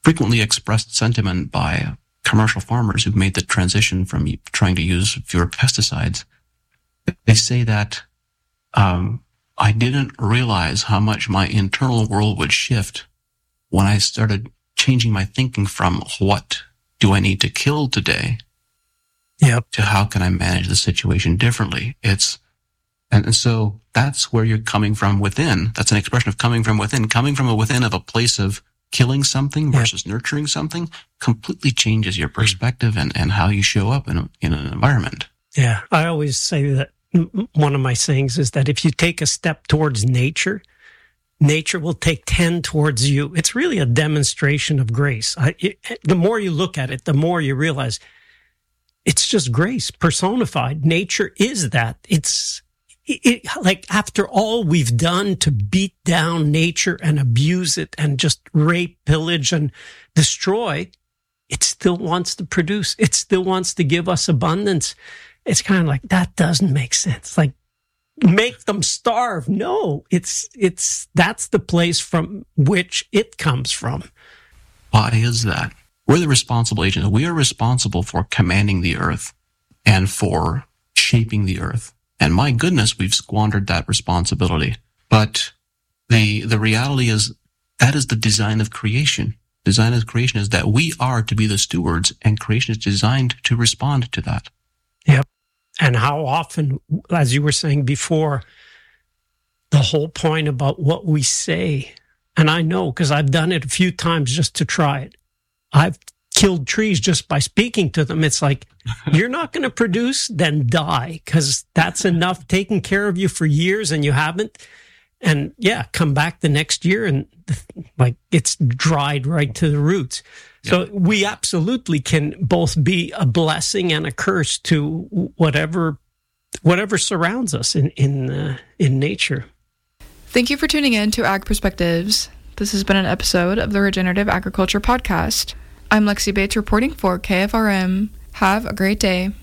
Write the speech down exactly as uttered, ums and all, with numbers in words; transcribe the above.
frequently expressed sentiment by commercial farmers who've made the transition from trying to use fewer pesticides. They say that um, I didn't realize how much my internal world would shift when I started changing my thinking from what do I need to kill today yep. to how can I manage the situation differently. It's and, and so that's where you're coming from within. That's an expression of coming from within. Coming from a within of a place of killing something versus yep. nurturing something completely changes your perspective and, and how you show up in a, in an environment. Yeah, I always say that one of my sayings is that if you take a step towards nature, nature will take ten towards you. It's really a demonstration of grace. I, it, the more you look at it, the more you realize it's just grace personified. Nature is that. It's it, it, like after all we've done to beat down nature and abuse it and just rape, pillage, and destroy, it still wants to produce. It still wants to give us abundance. It's kind of like, that doesn't make sense. Like, make them starve. No, it's, it's, that's the place from which it comes from. Why is that? We're the responsible agents. We are responsible for commanding the earth and for shaping the earth. And my goodness, we've squandered that responsibility. But the, the reality is that is the design of creation. Design of creation is that we are to be the stewards, and creation is designed to respond to that. Yep. And how often, as you were saying before, the whole point about what we say, and I know because I've done it a few times just to try it. I've killed trees just by speaking to them. It's like, you're not going to produce, then die, because that's enough taking care of you for years and you haven't. And yeah, come back the next year and like it's dried right to the roots. So yep. we absolutely can both be a blessing and a curse to whatever whatever surrounds us in in uh, in nature. Thank you for tuning in to Ag Perspectives. This has been an episode of the Regenerative Agriculture Podcast. I'm Lexi Bates reporting for K F R M. Have a great day.